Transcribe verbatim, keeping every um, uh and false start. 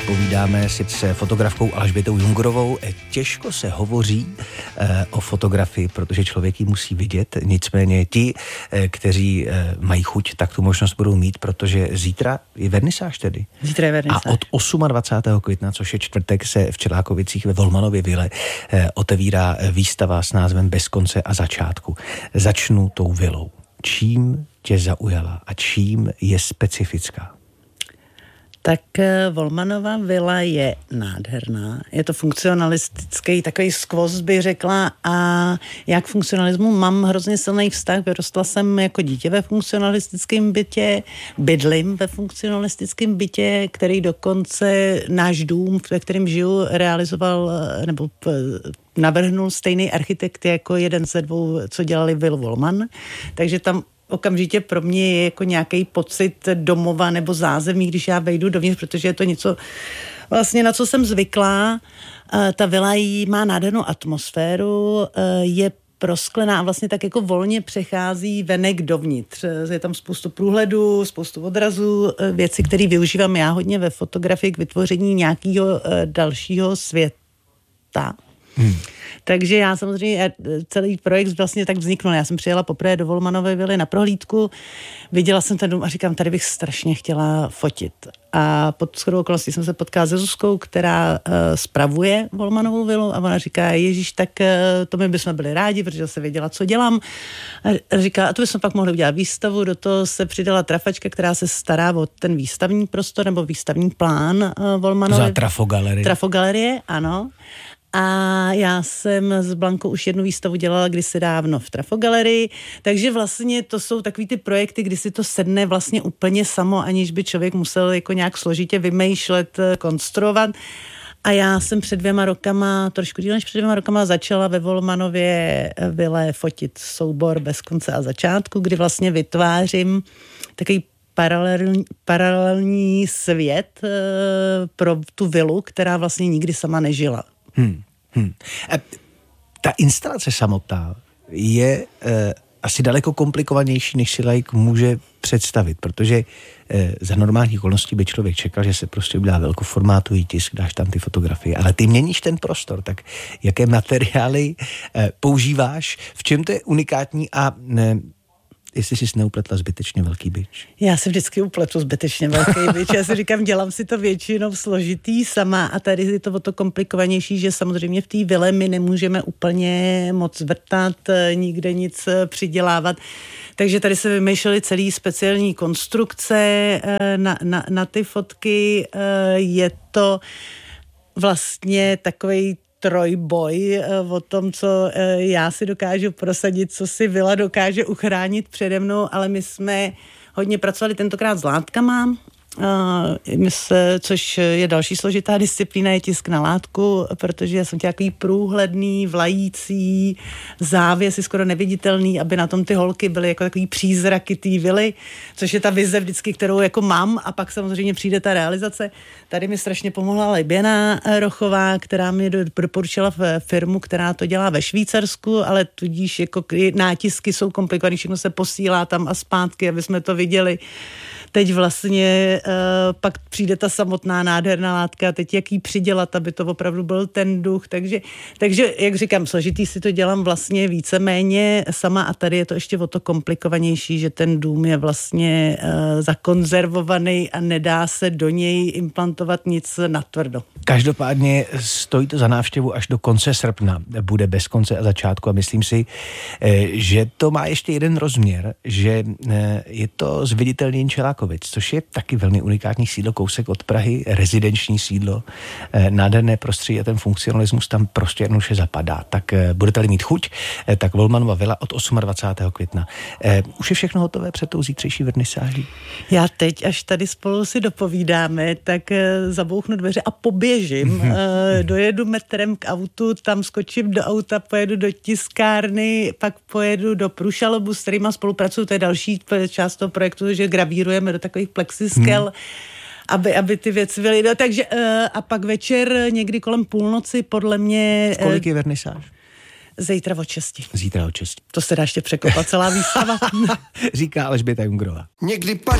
povídáme si s fotografkou Alžbětou Jungrovou. Těžko se hovoří eh, o fotografii, protože člověk ji musí vidět. Nicméně ti, eh, kteří eh, mají chuť, tak tu možnost budou mít, protože zítra je vernisáž tedy. Zítra je vernisáž. A od dvacátého osmého května, což je čtvrtek, se v Čelákovicích ve Volmanově vile eh, otevírá výstava s názvem Bez konce a začátku. Začnu tou vilou. Čím tě zaujala a čím je specifická? Tak Volmanova vila je nádherná. Je to funkcionalistický, takový skvost bych řekla, a já k funkcionalismu mám hrozně silný vztah. Vyrostla jsem jako dítě ve funkcionalistickém bytě, bydlím ve funkcionalistickém bytě, který dokonce náš dům, ve kterém žiju, realizoval nebo navrhnul stejný architekt jako jeden ze dvou, co dělali vilu Volman. Takže tam okamžitě pro mě je jako nějaký pocit domova nebo zázemí, když já vejdu dovnitř, protože je to něco vlastně, na co jsem zvyklá. Ta vila jí má nádhernou atmosféru, je prosklená a vlastně tak jako volně přechází venek dovnitř. Je tam spoustu průhledů, spoustu odrazů, věci, které využívám já hodně ve fotografii k vytvoření nějakého dalšího světa. Hmm. Takže já samozřejmě, celý projekt vlastně tak vzniknul. Já jsem přijela poprvé do Volmanovy vily na prohlídku, viděla jsem ten dům a říkám, tady bych strašně chtěla fotit. A pod shodou okolností jsem se potkala se Zuzkou, která uh, spravuje Volmanovou vilu, a ona říká, Ježíš, tak uh, to my bychom byli rádi, protože se věděla, co dělám. A říká, a to bychom pak mohli udělat výstavu, do toho se přidala trafačka, která se stará o ten výstavní prostor nebo výstavní plán uh, Volmanovy. Za Trafogalerie. Trafogalerie, ano. A já jsem s Blankou už jednu výstavu dělala kdysi dávno v Trafogalerii, takže vlastně to jsou takový ty projekty, kdy si to sedne vlastně úplně samo, aniž by člověk musel jako nějak složitě vymýšlet, konstruovat. A já jsem před dvěma rokama, trošku díl než před dvěma rokama, začala ve Volmanově vile fotit soubor Bez konce a začátku, kdy vlastně vytvářím takový Paralelní, paralelní svět e, pro tu vilu, která vlastně nikdy sama nežila. Hmm, hmm. E, ta instalace samotná je e, asi daleko komplikovanější, než si laik může představit, protože e, za normálních okolností by člověk čekal, že se prostě udělá velkoformátový tisk, dáš tam ty fotografie, ale ty měníš ten prostor, tak jaké materiály e, používáš, v čem to je unikátní a ne, jestli jsi neupletla zbytečně velký bič. Já si vždycky upletu zbytečně velký bič. Já si říkám, dělám si to většinou složitý sama, a tady je to o to komplikovanější, že samozřejmě v té vile my nemůžeme úplně moc vrtat, nikde nic přidělávat. Takže tady se vymýšlely celý speciální konstrukce na, na, na ty fotky. Je to vlastně takovej trojboj o tom, co já si dokážu prosadit, co si vila dokáže uchránit přede mnou, ale my jsme hodně pracovali tentokrát s látkama, což je další složitá disciplína, je tisk na látku, protože jsem chtěla takový průhledný, vlající závěsy, skoro neviditelný, aby na tom ty holky byly jako takový přízraky té vily, což je ta vize vždycky, kterou jako mám, a pak samozřejmě přijde ta realizace. Tady mi strašně pomohla Liběna Rochová, která mi doporučila firmu, která to dělá ve Švýcarsku, ale tudíž jako nátisky jsou komplikované, všechno se posílá tam a zpátky, aby jsme to viděli. Teď vlastně uh, pak přijde ta samotná nádherná látka a teď jak jí přidělat, aby to opravdu byl ten duch. Takže, takže jak říkám, složitý si to dělám vlastně víceméně sama, a tady je to ještě o to komplikovanější, že ten dům je vlastně uh, zakonzervovaný a nedá se do něj implantovat nic natvrdo. Každopádně stojí to za návštěvu až do konce srpna. Bude Bez konce a začátku, a myslím si, že to má ještě jeden rozměr, že je to zviditelnění Čelákovic, což je taky velmi unikátní sídlo, kousek od Prahy, rezidenční sídlo, nádherné prostředí a ten funkcionalismus tam prostě jednoduše zapadá. Tak budete-li mít chuť, tak Volmanova vila od dvacátého osmého května. Už je všechno hotové před tou zítřejší vernisáží? Já teď, až tady spolu si dopovídáme, tak zabouchnu dveře a poběžím. Dojedu metrem k autu, tam skočím do auta, pojedu do tiskárny, pak pojedu do Prušalobu, s kterýma spolupracuju, to je další část toho projektu, že gravírujeme do takových plexiskel, hmm. aby, aby ty věci byly. No, takže uh, a pak večer někdy kolem půlnoci, podle mě... V kolik je vernisáž? Zítra od šesti. Zítra od šesti. To se dá ještě překopat celá výstava. Říká Alžběta Jungrová. Někdy padá